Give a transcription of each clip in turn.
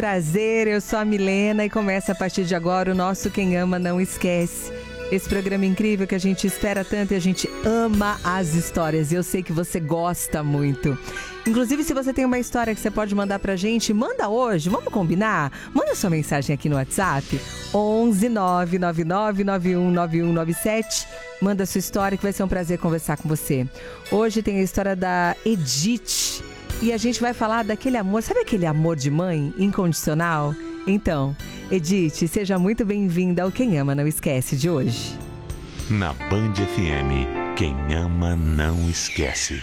prazer, eu sou a Milena e começa a partir de agora o nosso Quem Ama Não Esquece. Esse programa incrível que a gente espera tanto e a gente ama as histórias e eu sei que você gosta muito. Inclusive, se você tem uma história que você pode mandar pra gente, manda hoje, vamos combinar? Manda sua mensagem aqui no WhatsApp, 11 999 919197. Manda sua história que vai ser um prazer conversar com você. Hoje tem a história da Edith e a gente vai falar daquele amor, sabe aquele amor de mãe incondicional? Então, Edith, seja muito bem-vinda ao Quem Ama Não Esquece de hoje. Na Band FM, quem ama não esquece.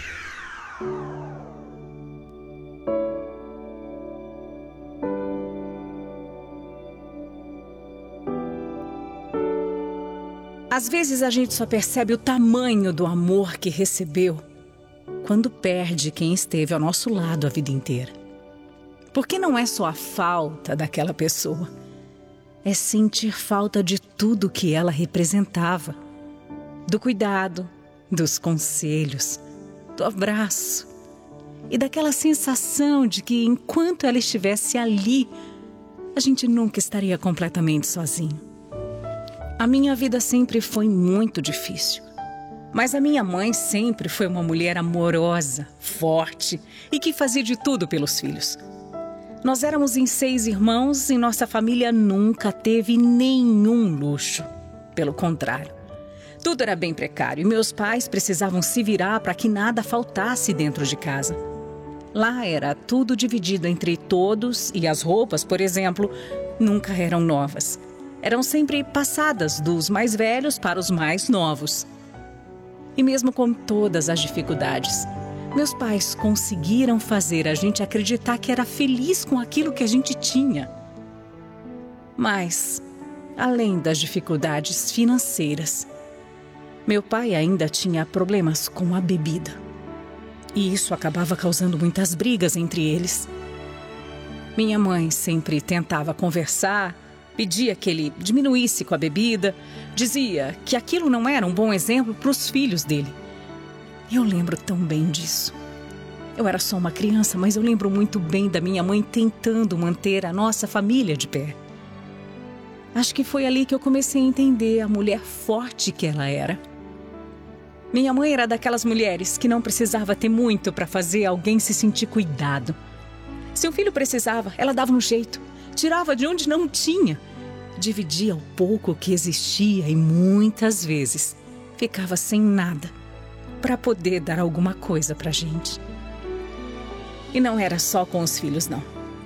Às vezes a gente só percebe o tamanho do amor que recebeu quando perde quem esteve ao nosso lado a vida inteira. Porque não é só a falta daquela pessoa, é sentir falta de tudo que ela representava. Do cuidado, dos conselhos, do abraço e daquela sensação de que enquanto ela estivesse ali, a gente nunca estaria completamente sozinho. A minha vida sempre foi muito difícil, mas a minha mãe sempre foi uma mulher amorosa, forte e que fazia de tudo pelos filhos. Nós éramos em 6 irmãos e nossa família nunca teve nenhum luxo. Pelo contrário, tudo era bem precário e meus pais precisavam se virar para que nada faltasse dentro de casa. Lá era tudo dividido entre todos e as roupas, por exemplo, nunca eram novas. Eram sempre passadas dos mais velhos para os mais novos. E mesmo com todas as dificuldades, meus pais conseguiram fazer a gente acreditar que era feliz com aquilo que a gente tinha. Mas, além das dificuldades financeiras, meu pai ainda tinha problemas com a bebida. E isso acabava causando muitas brigas entre eles. Minha mãe sempre tentava conversar, pedia que ele diminuísse com a bebida, dizia que aquilo não era um bom exemplo para os filhos dele. Eu lembro tão bem disso. Eu era só uma criança, mas eu lembro muito bem da minha mãe tentando manter a nossa família de pé. Acho que foi ali que eu comecei a entender a mulher forte que ela era. Minha mãe era daquelas mulheres que não precisava ter muito para fazer alguém se sentir cuidado. Se um filho precisava, ela dava um jeito, tirava de onde não tinha, dividia o pouco que existia e muitas vezes ficava sem nada para poder dar alguma coisa pra gente. E não era só com os filhos, não.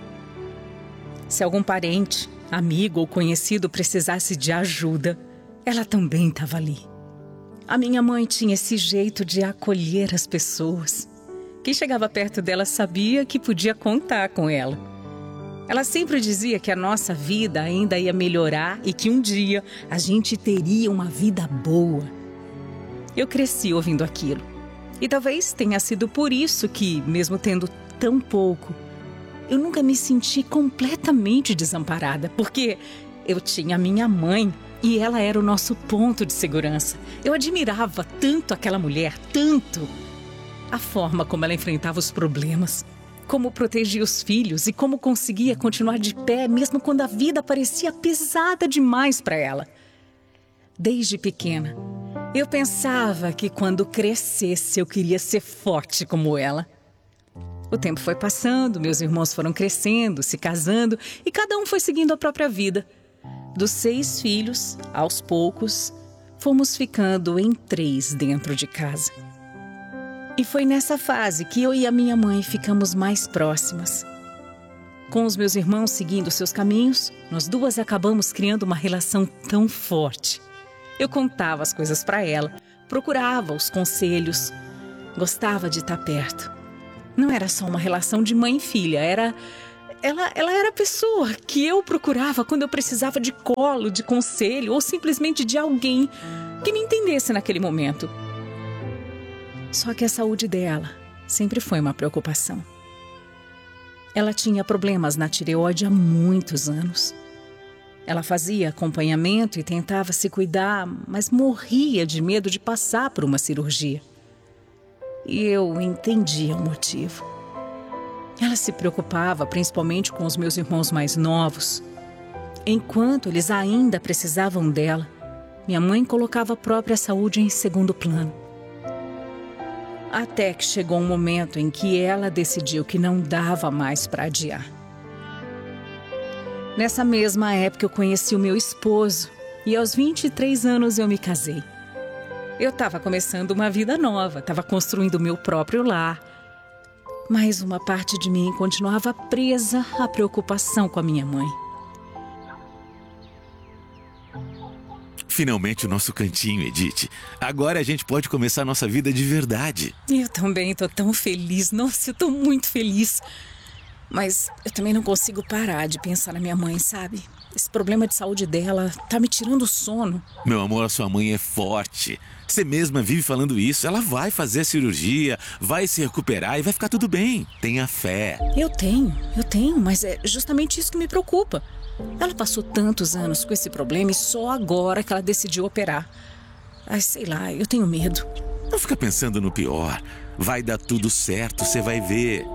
Se algum parente, amigo ou conhecido precisasse de ajuda, ela também estava ali. A minha mãe tinha esse jeito de acolher as pessoas. Quem chegava perto dela sabia que podia contar com ela. Ela sempre dizia que a nossa vida ainda ia melhorar e que um dia a gente teria uma vida boa. Eu cresci ouvindo aquilo. E talvez tenha sido por isso que, mesmo tendo tão pouco, eu nunca me senti completamente desamparada, porque eu tinha a minha mãe e ela era o nosso ponto de segurança. Eu admirava tanto aquela mulher, tanto. A forma como ela enfrentava os problemas, como protegia os filhos e como conseguia continuar de pé mesmo quando a vida parecia pesada demais para ela. Desde pequena, eu pensava que quando crescesse eu queria ser forte como ela. O tempo foi passando, meus irmãos foram crescendo, se casando e cada um foi seguindo a própria vida. Dos 6 filhos, aos poucos, fomos ficando em 3 dentro de casa. E foi nessa fase que eu e a minha mãe ficamos mais próximas. Com os meus irmãos seguindo seus caminhos, nós duas acabamos criando uma relação tão forte. Eu contava as coisas para ela, procurava os conselhos, gostava de estar perto. Não era só uma relação de mãe e filha, ela era a pessoa que eu procurava quando eu precisava de colo, de conselho ou simplesmente de alguém que me entendesse naquele momento. Só que a saúde dela sempre foi uma preocupação. Ela tinha problemas na tireoide há muitos anos. Ela fazia acompanhamento e tentava se cuidar, mas morria de medo de passar por uma cirurgia. E eu entendia o motivo. Ela se preocupava principalmente com os meus irmãos mais novos. Enquanto eles ainda precisavam dela, minha mãe colocava a própria saúde em segundo plano. Até que chegou um momento em que ela decidiu que não dava mais para adiar. Nessa mesma época eu conheci o meu esposo e aos 23 anos eu me casei. Eu estava começando uma vida nova, estava construindo o meu próprio lar. Mas uma parte de mim continuava presa à preocupação com a minha mãe. Finalmente o nosso cantinho, Edith. Agora a gente pode começar a nossa vida de verdade. Eu também estou tão feliz. Nossa, eu estou muito feliz. Mas eu também não consigo parar de pensar na minha mãe, sabe? Esse problema de saúde dela tá me tirando o sono. Meu amor, a sua mãe é forte. Você mesma vive falando isso. Ela vai fazer a cirurgia, vai se recuperar e vai ficar tudo bem. Tenha fé. Eu tenho, mas é justamente isso que me preocupa. Ela passou tantos anos com esse problema e só agora que ela decidiu operar. Ai, sei lá, eu tenho medo. Não fica pensando no pior. Vai dar tudo certo, você vai ver.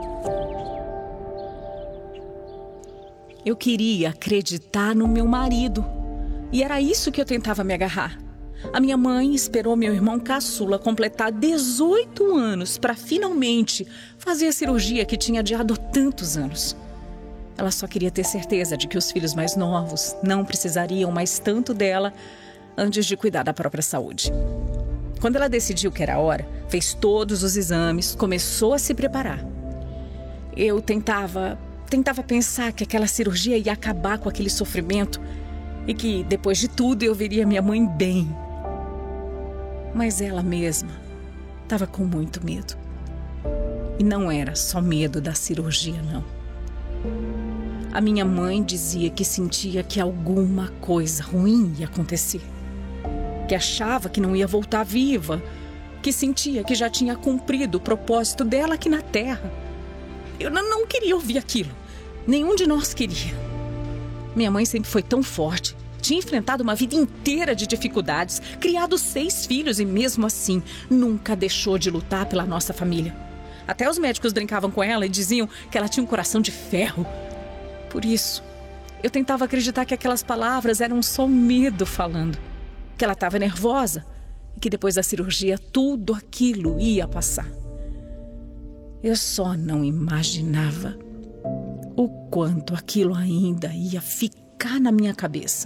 Eu queria acreditar no meu marido. E era isso que eu tentava me agarrar. A minha mãe esperou meu irmão caçula completar 18 anos para finalmente fazer a cirurgia que tinha adiado há tantos anos. Ela só queria ter certeza de que os filhos mais novos não precisariam mais tanto dela antes de cuidar da própria saúde. Quando ela decidiu que era a hora, fez todos os exames, começou a se preparar. Eu tentava pensar que aquela cirurgia ia acabar com aquele sofrimento e que, depois de tudo, eu veria minha mãe bem. Mas ela mesma estava com muito medo. E não era só medo da cirurgia, não. A minha mãe dizia que sentia que alguma coisa ruim ia acontecer. Que achava que não ia voltar viva. Que sentia que já tinha cumprido o propósito dela aqui na Terra. Eu não queria ouvir aquilo. Nenhum de nós queria. Minha mãe sempre foi tão forte. Tinha enfrentado uma vida inteira de dificuldades, criado 6 filhos e mesmo assim nunca deixou de lutar pela nossa família. Até os médicos brincavam com ela e diziam que ela tinha um coração de ferro. Por isso, eu tentava acreditar que aquelas palavras eram só medo falando. Que ela estava nervosa e que depois da cirurgia tudo aquilo ia passar. Eu só não imaginava o quanto aquilo ainda ia ficar na minha cabeça.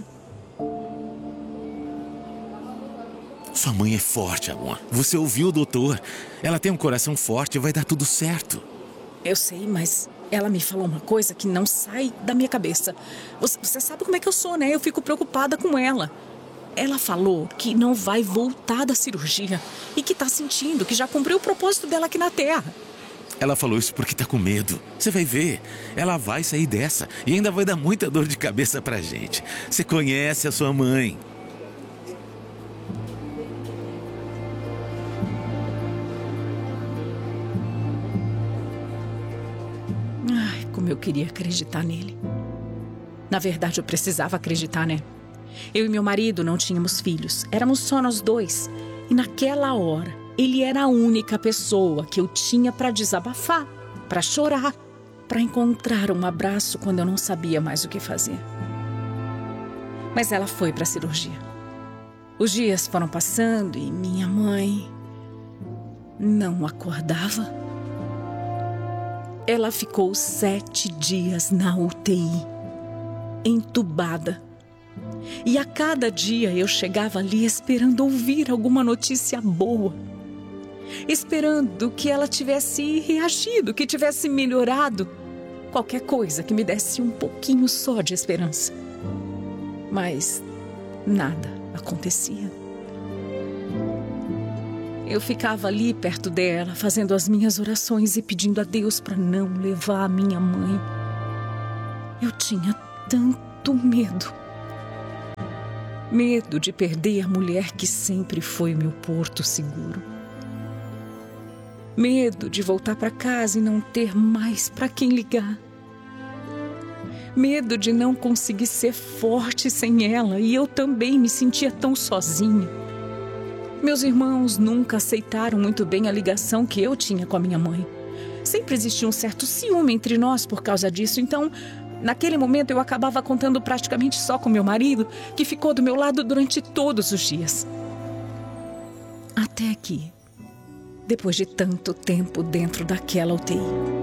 Sua mãe é forte, amor. Você ouviu o doutor. Ela tem um coração forte e vai dar tudo certo. Eu sei, mas ela me falou uma coisa que não sai da minha cabeça. Você sabe como é que eu sou, né? Eu fico preocupada com ela. Ela falou que não vai voltar da cirurgia e que tá sentindo que já cumpriu o propósito dela aqui na Terra. Ela falou isso porque tá com medo. Você vai ver. Ela vai sair dessa e ainda vai dar muita dor de cabeça pra gente. Você conhece a sua mãe. Ai, como eu queria acreditar nele. Na verdade, eu precisava acreditar, né? Eu e meu marido não tínhamos filhos. Éramos só nós dois. E naquela hora, ele era a única pessoa que eu tinha para desabafar, para chorar, para encontrar um abraço quando eu não sabia mais o que fazer. Mas ela foi para a cirurgia. Os dias foram passando e minha mãe não acordava. Ela ficou 7 dias na UTI, entubada. E a cada dia eu chegava ali esperando ouvir alguma notícia boa. Esperando que ela tivesse reagido, que tivesse melhorado. Qualquer coisa que me desse um pouquinho só de esperança. Mas nada acontecia. Eu ficava ali perto dela, fazendo as minhas orações e pedindo a Deus para não levar a minha mãe. Eu tinha tanto medo. Medo de perder a mulher que sempre foi meu porto seguro. Medo de voltar para casa e não ter mais para quem ligar. Medo de não conseguir ser forte sem ela e eu também me sentia tão sozinha. Meus irmãos nunca aceitaram muito bem a ligação que eu tinha com a minha mãe. Sempre existia um certo ciúme entre nós por causa disso. Então, naquele momento, eu acabava contando praticamente só com meu marido, que ficou do meu lado durante todos os dias. Até que, depois de tanto tempo dentro daquela UTI,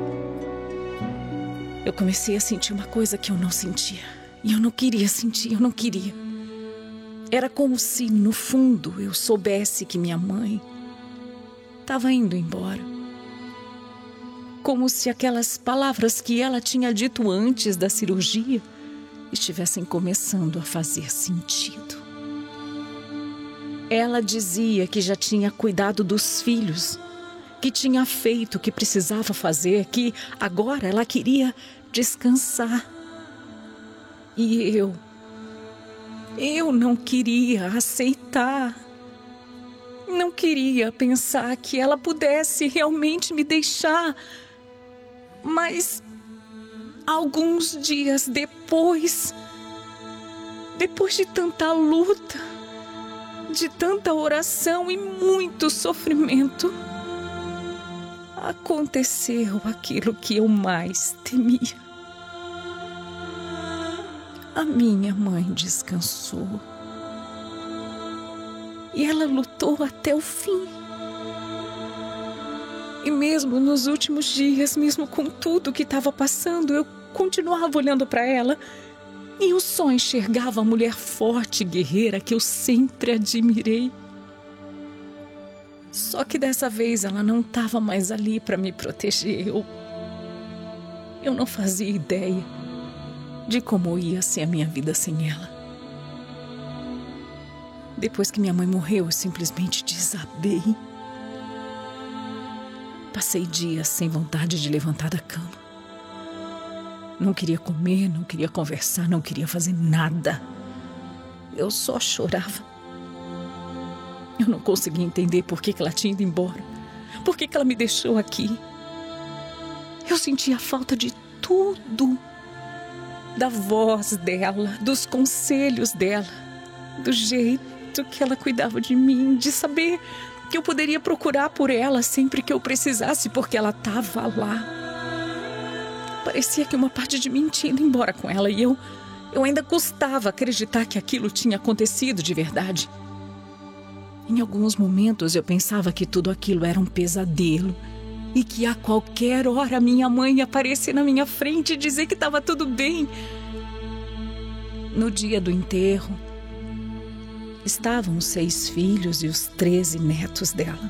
eu comecei a sentir uma coisa que eu não sentia. E eu não queria sentir, eu não queria. Era como se, no fundo, eu soubesse que minha mãe estava indo embora. Como se aquelas palavras que ela tinha dito antes da cirurgia estivessem começando a fazer sentido. Ela dizia que já tinha cuidado dos filhos, que tinha feito o que precisava fazer, que agora ela queria descansar. E eu não queria aceitar. Não queria pensar que ela pudesse realmente me deixar. Mas, alguns dias depois de tanta luta, de tanta oração e muito sofrimento, aconteceu aquilo que eu mais temia. A minha mãe descansou. E ela lutou até o fim. E mesmo nos últimos dias, mesmo com tudo que estava passando, eu continuava olhando para ela. E eu só enxergava a mulher forte e guerreira que eu sempre admirei. Só que dessa vez ela não estava mais ali para me proteger. Eu não fazia ideia de como ia ser a minha vida sem ela. Depois que minha mãe morreu, eu simplesmente desabei. Passei dias sem vontade de levantar da cama. Não queria comer, não queria conversar, não queria fazer nada. Eu só chorava. Eu não conseguia entender por que ela tinha ido embora. Por que ela me deixou aqui. Eu sentia falta de tudo. Da voz dela, dos conselhos dela, do jeito que ela cuidava de mim, de saber que eu poderia procurar por ela sempre que eu precisasse, porque ela estava lá. Parecia que uma parte de mim tinha ido embora com ela e eu ainda custava acreditar que aquilo tinha acontecido de verdade. Em alguns momentos eu pensava que tudo aquilo era um pesadelo e que a qualquer hora minha mãe ia aparecer na minha frente e dizer que estava tudo bem. No dia do enterro, estavam os 6 filhos e os 13 netos dela.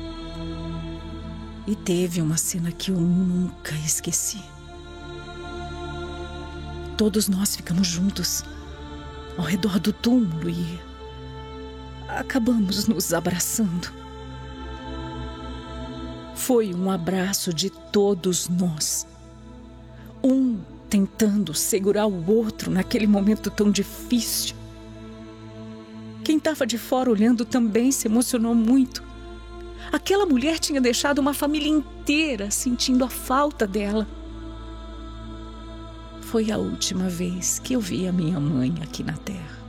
E teve uma cena que eu nunca esqueci. Todos nós ficamos juntos, ao redor do túmulo e acabamos nos abraçando. Foi um abraço de todos nós. Um tentando segurar o outro naquele momento tão difícil. Quem estava de fora olhando também se emocionou muito. Aquela mulher tinha deixado uma família inteira sentindo a falta dela. Foi a última vez que eu vi a minha mãe aqui na Terra.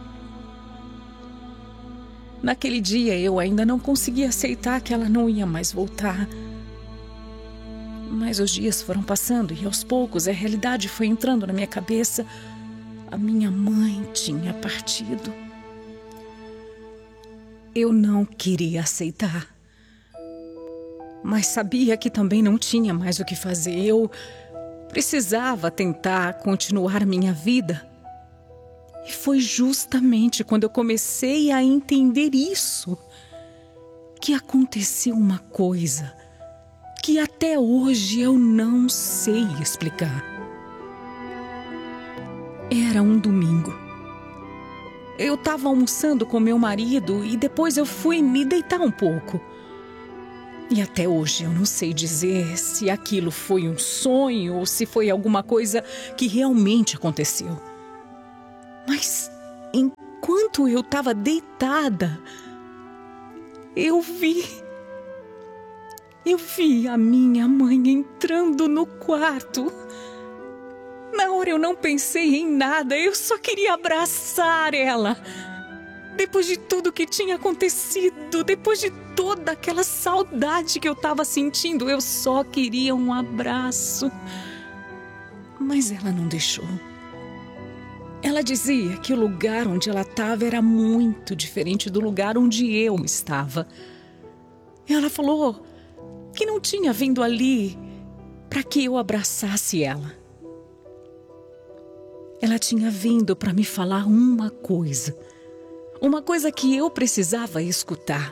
Naquele dia eu ainda não conseguia aceitar que ela não ia mais voltar. Mas os dias foram passando e aos poucos a realidade foi entrando na minha cabeça. A minha mãe tinha partido. Eu não queria aceitar. Mas sabia que também não tinha mais o que fazer. Eu precisava tentar continuar minha vida. E foi justamente quando eu comecei a entender isso que aconteceu uma coisa que até hoje eu não sei explicar. Era um domingo. Eu estava almoçando com meu marido e depois eu fui me deitar um pouco. E até hoje eu não sei dizer se aquilo foi um sonho ou se foi alguma coisa que realmente aconteceu. Mas enquanto eu estava deitada, eu vi a minha mãe entrando no quarto. Na hora eu não pensei em nada, eu só queria abraçar ela. Depois de tudo que tinha acontecido, depois de toda aquela saudade que eu estava sentindo, eu só queria um abraço. Mas ela não deixou. Ela dizia que o lugar onde ela estava era muito diferente do lugar onde eu estava. Ela falou que não tinha vindo ali para que eu abraçasse ela. Ela tinha vindo para me falar uma coisa que eu precisava escutar.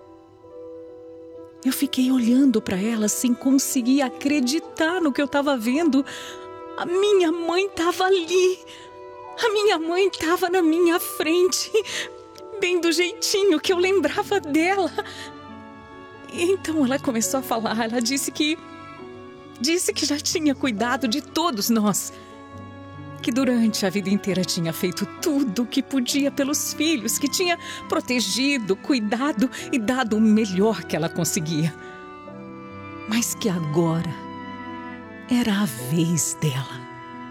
Eu fiquei olhando para ela sem conseguir acreditar no que eu estava vendo. A minha mãe estava ali. A minha mãe estava na minha frente, bem do jeitinho que eu lembrava dela. Então ela começou a falar. Ela disse que já tinha cuidado de todos nós, que durante a vida inteira tinha feito tudo o que podia pelos filhos, que tinha protegido, cuidado e dado o melhor que ela conseguia. Mas que agora era a vez dela.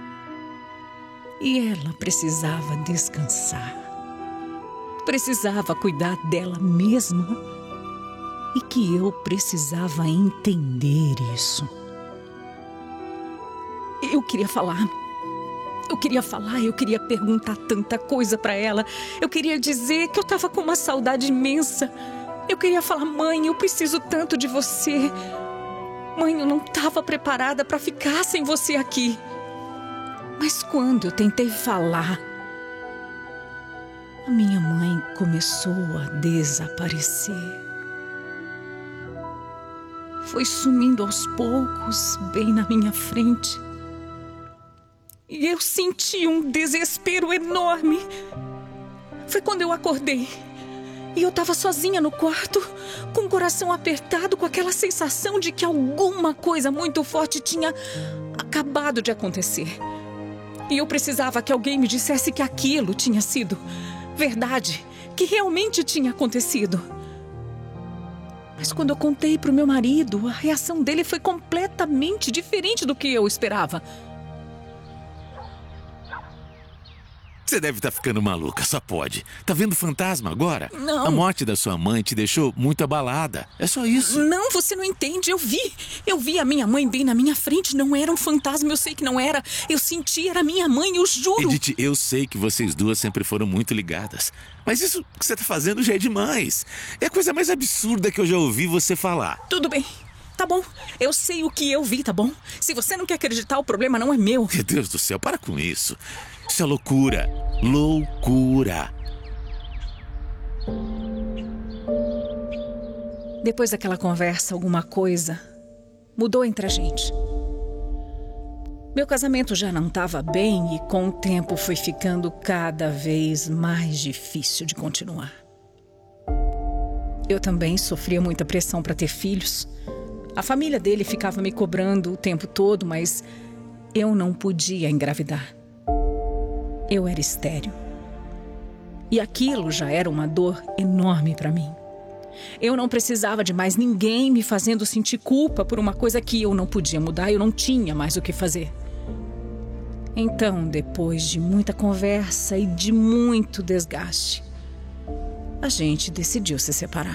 E ela precisava descansar. Precisava cuidar dela mesma. E que eu precisava entender isso. Eu queria falar, eu queria perguntar tanta coisa para ela. Eu queria dizer que eu estava com uma saudade imensa. Eu queria falar: mãe, eu preciso tanto de você. Mãe, eu não estava preparada para ficar sem você aqui. Mas quando eu tentei falar, a minha mãe começou a desaparecer. Foi sumindo aos poucos, bem na minha frente. E eu senti um desespero enorme. Foi quando eu acordei. E eu estava sozinha no quarto, com o coração apertado, com aquela sensação de que alguma coisa muito forte tinha acabado de acontecer. E eu precisava que alguém me dissesse que aquilo tinha sido verdade, que realmente tinha acontecido. Mas quando eu contei para o meu marido, a reação dele foi completamente diferente do que eu esperava. Você deve estar ficando maluca, só pode. Tá vendo fantasma agora? Não. A morte da sua mãe te deixou muito abalada. É só isso. Não, você não entende. Eu vi a minha mãe bem na minha frente. Não era um fantasma, eu sei que não era. Eu senti, era minha mãe, eu juro. Edith, eu sei que vocês duas sempre foram muito ligadas. Mas isso que você tá fazendo já é demais. É a coisa mais absurda que eu já ouvi você falar. Tudo bem. Tá bom, eu sei o que eu vi, tá bom? Se você não quer acreditar, o problema não é meu. Meu Deus do céu, para com isso. Isso é loucura. Loucura. Depois daquela conversa, alguma coisa mudou entre a gente. Meu casamento já não estava bem e com o tempo foi ficando cada vez mais difícil de continuar. Eu também sofria muita pressão para ter filhos. A família dele ficava me cobrando o tempo todo, mas eu não podia engravidar. Eu era estéril. E aquilo já era uma dor enorme para mim. Eu não precisava de mais ninguém me fazendo sentir culpa por uma coisa que eu não podia mudar, eu não tinha mais o que fazer. Então, depois de muita conversa e de muito desgaste, a gente decidiu se separar.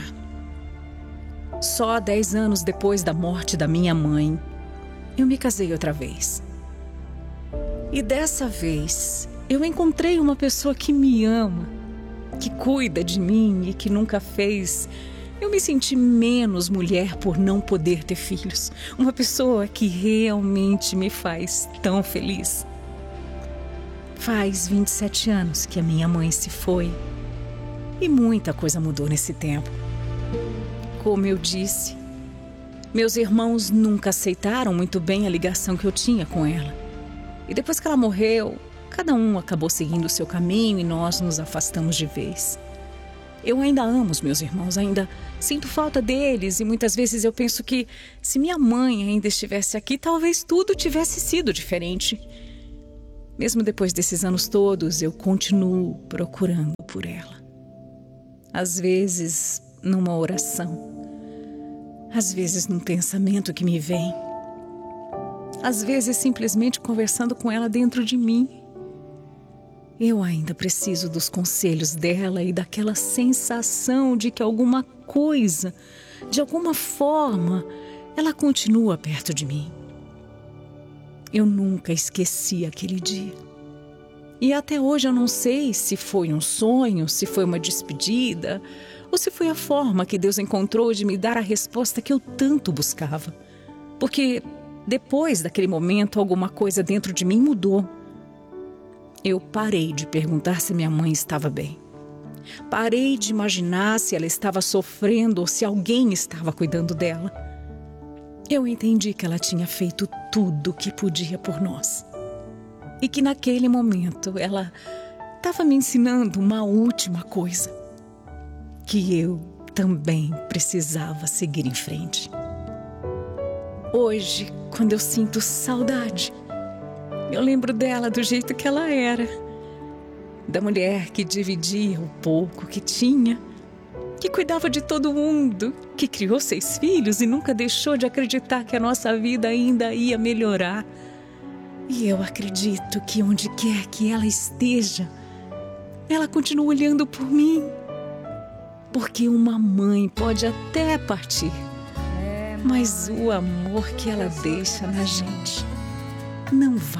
Só 10 anos depois da morte da minha mãe, eu me casei outra vez. E dessa vez, eu encontrei uma pessoa que me ama, que cuida de mim e que nunca fez eu me sentir menos mulher por não poder ter filhos. Uma pessoa que realmente me faz tão feliz. Faz 27 anos que a minha mãe se foi e muita coisa mudou nesse tempo. Como eu disse, meus irmãos nunca aceitaram muito bem a ligação que eu tinha com ela. E depois que ela morreu, cada um acabou seguindo o seu caminho e nós nos afastamos de vez. Eu ainda amo os meus irmãos, ainda sinto falta deles e muitas vezes eu penso que se minha mãe ainda estivesse aqui, talvez tudo tivesse sido diferente. Mesmo depois desses anos todos, eu continuo procurando por ela. Às vezes, numa oração. Às vezes, num pensamento que me vem. Às vezes, simplesmente conversando com ela dentro de mim. Eu ainda preciso dos conselhos dela e daquela sensação de que alguma coisa, de alguma forma, ela continua perto de mim. Eu nunca esqueci aquele dia. E até hoje eu não sei se foi um sonho, se foi uma despedida, ou se foi a forma que Deus encontrou de me dar a resposta que eu tanto buscava. Porque depois daquele momento, alguma coisa dentro de mim mudou. Eu parei de perguntar se minha mãe estava bem. Parei de imaginar se ela estava sofrendo ou se alguém estava cuidando dela. Eu entendi que ela tinha feito tudo o que podia por nós. E que naquele momento ela estava me ensinando uma última coisa. Que eu também precisava seguir em frente. Hoje, quando eu sinto saudade, eu lembro dela do jeito que ela era. Da mulher que dividia o pouco que tinha, que cuidava de todo mundo, que criou 6 filhos e nunca deixou de acreditar que a nossa vida ainda ia melhorar. E eu acredito que onde quer que ela esteja, ela continua olhando por mim. Porque uma mãe pode até partir, mas o amor que ela deixa na gente não vai